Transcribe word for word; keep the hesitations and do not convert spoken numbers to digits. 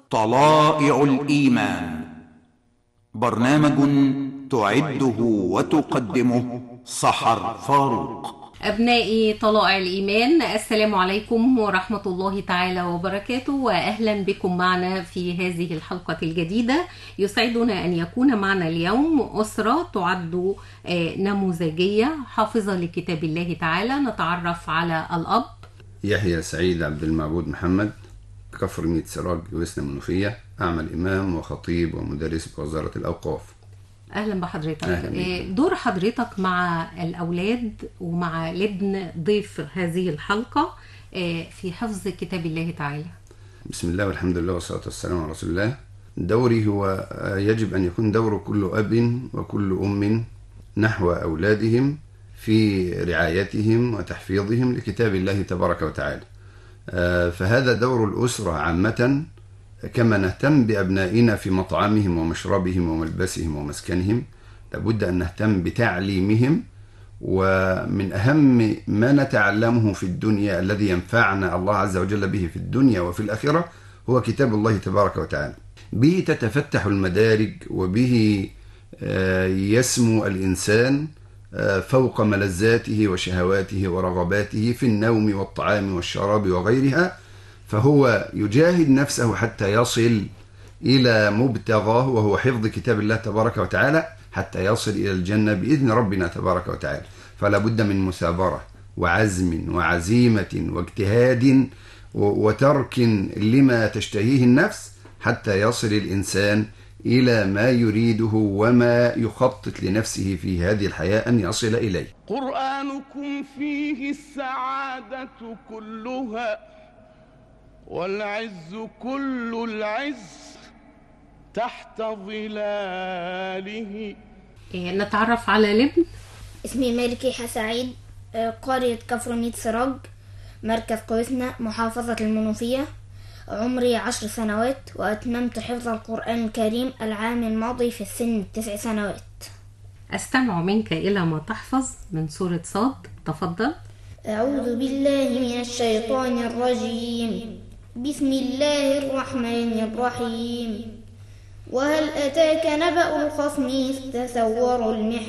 طلائع الإيمان، برنامج تعده وتقدمه سحر فاروق. أبنائي طلائع الإيمان، السلام عليكم ورحمة الله تعالى وبركاته، وأهلا بكم معنا في هذه الحلقة الجديدة. يسعدنا أن يكون معنا اليوم أسرة تعد نموذجية حافظة لكتاب الله تعالى. نتعرف على الأب يحيى سعيد عبد المعبود محمد، كفر ميت سراج وسنا منوفية، أعمل إمام وخطيب ومدرس بوزارة الأوقاف. أهلا بحضرتك. أهلا. دور حضرتك مع الأولاد ومع الابن ضيف هذه الحلقة في حفظ كتاب الله تعالى. بسم الله والحمد لله والصلاة والسلام على رسول الله. دوري هو يجب أن يكون دور كل أب وكل أم نحو أولادهم في رعايتهم وتحفيظهم لكتاب الله تبارك وتعالى. فهذا دور الأسرة عامة، كما نهتم بأبنائنا في مطعمهم ومشربهم وملبسهم ومسكنهم، لابد أن نهتم بتعليمهم. ومن أهم ما نتعلمه في الدنيا الذي ينفعنا الله عز وجل به في الدنيا وفي الآخرة هو كتاب الله تبارك وتعالى. به تتفتح المدارج، وبه يسمو الإنسان فوق ملذاته وشهواته ورغباته في النوم والطعام والشراب وغيرها، فهو يجاهد نفسه حتى يصل إلى مبتغاه وهو حفظ كتاب الله تبارك وتعالى، حتى يصل إلى الجنة بإذن ربنا تبارك وتعالى. فلا بد من مثابرة وعزم وعزيمة واجتهاد وترك لما تشتهيه النفس حتى يصل الإنسان إلى ما يريده وما يخطط لنفسه في هذه الحياة أن يصل إليه. قرآنكم فيه السعادة كلها والعز كل العز تحت ظلاله. نتعرف على الابن. اسمي مالك يحيى سعيد، قرية كفر ميت سراج، مركز قوسنا، محافظة المنوفية. عمري عشر سنوات، وأتممت حفظ القرآن الكريم العام الماضي في السن تسع سنوات. أستمع منك إلى ما تحفظ من سورة صاد. تفضل. أعوذ بالله من الشيطان الرجيم، بسم الله الرحمن الرحيم. وهل أتاك نبأ الخصم إذ تسوروا المحراب